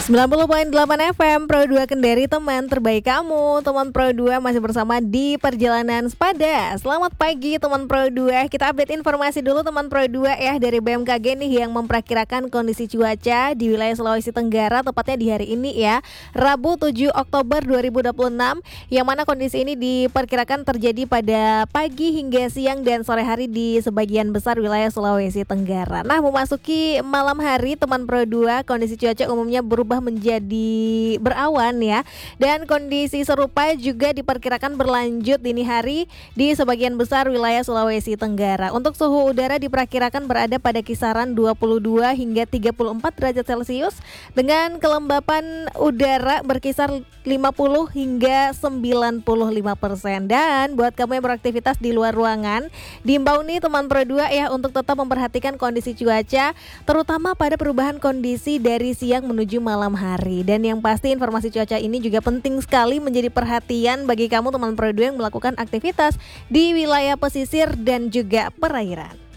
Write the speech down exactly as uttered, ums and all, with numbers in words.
sembilan puluh koma delapan F M Pro dua Kendari, teman terbaik kamu. Teman Pro dua masih bersama di Perjalanan Sepada. Selamat pagi teman Pro dua. Kita update informasi dulu teman Pro dua ya, dari B M K G nih yang memperkirakan kondisi cuaca di wilayah Sulawesi Tenggara, tepatnya di hari ini ya, Rabu tujuh Oktober dua ribu dua puluh enam, yang mana kondisi ini diperkirakan terjadi pada pagi hingga siang dan sore hari di sebagian besar wilayah Sulawesi Tenggara. Nah, memasuki malam hari teman Pro dua, kondisi cuaca umumnya berubah menjadi berawan ya, dan kondisi serupa juga diperkirakan berlanjut dini hari di sebagian besar wilayah Sulawesi Tenggara. Untuk suhu udara diperkirakan berada pada kisaran dua puluh dua hingga tiga puluh empat derajat Celcius, dengan kelembapan udara berkisar lima puluh hingga sembilan puluh lima persen. Dan buat kamu yang beraktivitas di luar ruangan, diimbau nih teman Pro dua ya untuk tetap memperhatikan kondisi cuaca, terutama pada perubahan kondisi dari siang menuju malam hari. Dan yang pasti informasi cuaca ini juga penting sekali menjadi perhatian bagi kamu teman Pro dua yang melakukan aktivitas di wilayah pesisir dan juga perairan.